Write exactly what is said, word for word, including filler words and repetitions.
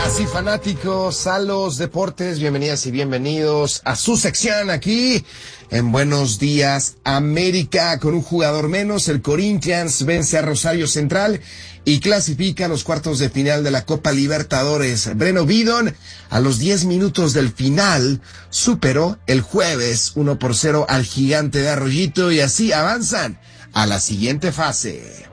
y fanáticos a los deportes, bienvenidas y bienvenidos a su sección aquí en Buenos Días América. Con un jugador menos, el Corinthians vence a Rosario Central y clasifica a los cuartos de final de la Copa Libertadores. Breno Bidon, a los diez minutos del final, superó el jueves uno por cero al Gigante de Arroyito y así avanzan a la siguiente fase.